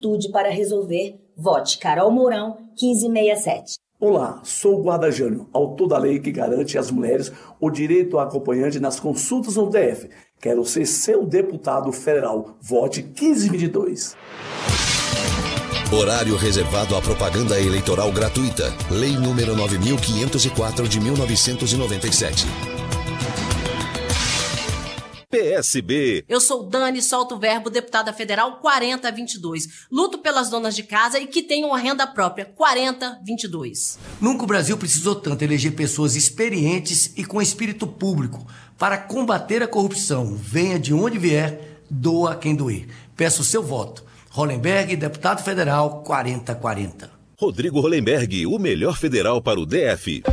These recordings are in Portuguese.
Tudo para resolver. Vote Carol Mourão, 1567. Olá, sou o Guarda Jânio, autor da lei que garante às mulheres o direito a acompanhante nas consultas no DF. Quero ser seu deputado federal. Vote 1522. Horário reservado à propaganda eleitoral gratuita. Lei número 9.504 de 1997. PSB. Eu sou Dani, solto o verbo, deputada federal 4022. Luto pelas donas de casa e que tenham uma renda própria 4022. Nunca o Brasil precisou tanto eleger pessoas experientes e com espírito público para combater a corrupção. Venha de onde vier, doa quem doer. Peço o seu voto. Hollenberg, deputado federal 4040. Rodrigo Hollenberg, o melhor federal para o DF.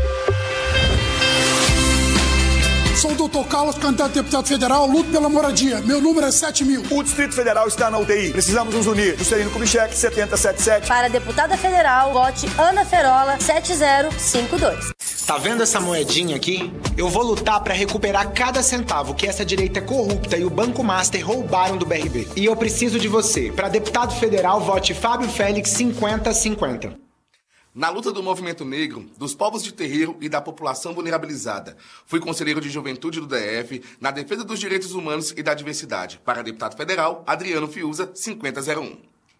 Sou o Dr. Carlos, candidato a deputado federal, luto pela moradia. Meu número é 7.000. O Distrito Federal está na UTI. Precisamos nos unir. Juscelino Kubitschek, 7077. Para deputada federal, vote Ana Ferola, 7052. Tá vendo essa moedinha aqui? Eu vou lutar para recuperar cada centavo que essa direita corrupta e o Banco Master roubaram do BRB. E eu preciso de você. Para deputado federal, vote Fábio Félix, 5050. Na luta do movimento negro, dos povos de terreiro e da população vulnerabilizada. Fui conselheiro de juventude do DF, na defesa dos direitos humanos e da diversidade. Para deputado federal, Adriano Fiuza, 5001.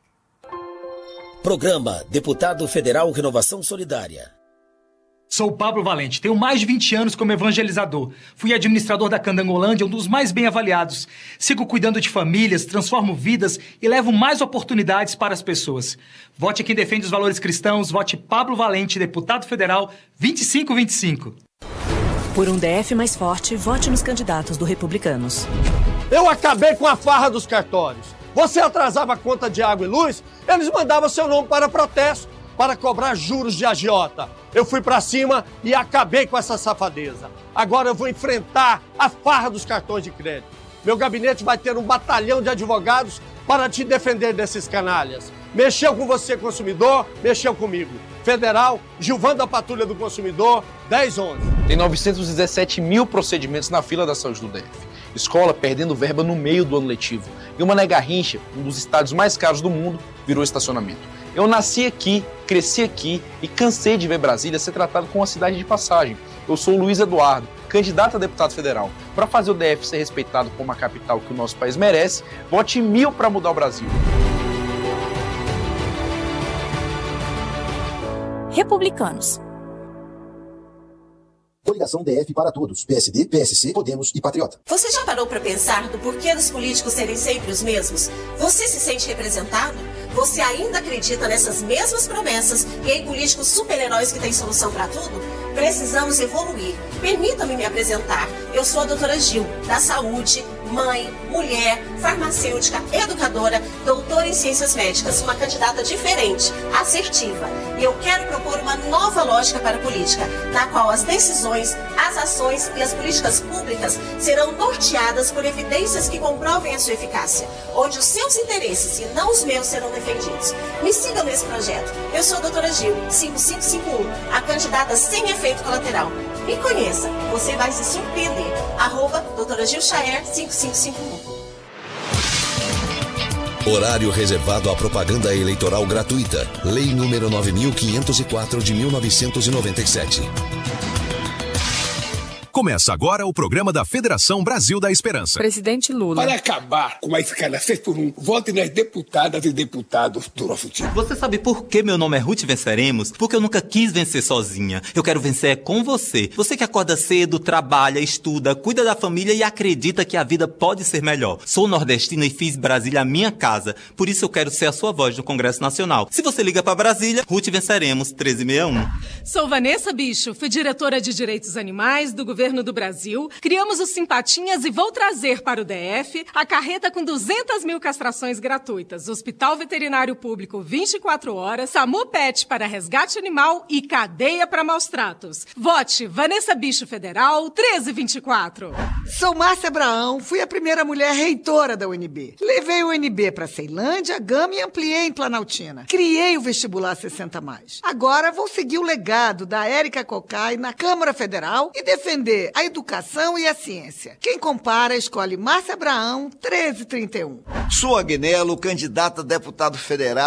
Programa Deputado Federal Renovação Solidária. Sou o Pablo Valente, tenho mais de 20 anos como evangelizador. Fui administrador da Candangolândia, um dos mais bem avaliados. Sigo cuidando de famílias, transformo vidas e levo mais oportunidades para as pessoas. Vote quem defende os valores cristãos, vote Pablo Valente, deputado federal 2525. Por um DF mais forte, vote nos candidatos do Republicanos. Eu acabei com a farra dos cartórios. Você atrasava a conta de água e luz, eles mandavam seu nome para protesto, para cobrar juros de agiota. Eu fui pra cima e acabei com essa safadeza. Agora eu vou enfrentar a farra dos cartões de crédito. Meu gabinete vai ter um batalhão de advogados para te defender desses canalhas. Mexeu com você, consumidor, mexeu comigo. Federal, Gilvando da Patrulha do Consumidor, 1011. Tem 917 mil procedimentos na fila da saúde do DF. Escola perdendo verba no meio do ano letivo. E uma Garrincha, um dos estádios mais caros do mundo, virou estacionamento. Eu nasci aqui, cresci aqui e cansei de ver Brasília ser tratado como uma cidade de passagem. Eu sou o Luiz Eduardo, candidato a deputado federal. Para fazer o DF ser respeitado como a capital que o nosso país merece, vote 1000 para mudar o Brasil. Republicanos. Coligação DF para todos. PSD, PSC, Podemos e Patriota. Você já parou para pensar do porquê dos políticos serem sempre os mesmos? Você se sente representado? Você ainda acredita nessas mesmas promessas e em políticos super-heróis que têm solução para tudo? Precisamos evoluir. Permita-me me apresentar. Eu sou a doutora Gil, da saúde, mãe, mulher, farmacêutica, educadora, doutora em ciências médicas, uma candidata diferente, assertiva. E eu quero propor uma nova lógica para a política, na qual as decisões, as ações e as políticas públicas serão norteadas por evidências que comprovem a sua eficácia, onde os seus interesses e não os meus serão defendidos. Me sigam nesse projeto. Eu sou a doutora Gil, 5551, a candidata sem efeito colateral. Me conheça, você vai se surpreender. @doutora Gil Chaer, 5551. Horário reservado à propaganda eleitoral gratuita. Lei número 9.504 de 1997. Começa agora o programa da Federação Brasil da Esperança. Presidente Lula. Para acabar com a escala 6x1, vote nas deputadas e deputados do nosso time. Você sabe por que meu nome é Ruth Venceremos? Porque eu nunca quis vencer sozinha. Eu quero vencer com você. Você que acorda cedo, trabalha, estuda, cuida da família e acredita que a vida pode ser melhor. Sou nordestina e fiz Brasília a minha casa. Por isso eu quero ser a sua voz no Congresso Nacional. Se você liga para Brasília, Ruth Venceremos, 1361. Sou Vanessa Bicho, fui diretora de Direitos Animais do Governo do Brasil, criamos os Simpatinhas e vou trazer para o DF a carreta com 200 mil castrações gratuitas, Hospital Veterinário Público 24 horas, SAMU PET para resgate animal e cadeia para maus tratos. Vote Vanessa Bicho Federal 1324. Sou Márcia Abraão, fui a primeira mulher reitora da UNB. Levei o UNB para Ceilândia, Gama e ampliei em Planaltina. Criei o vestibular 60+. Agora vou seguir o legado da Érica Cocai na Câmara Federal e defender UNB, a educação e a ciência. Quem compara, escolhe Márcia Abraão, 1331. Sou Agnello, candidata a deputado federal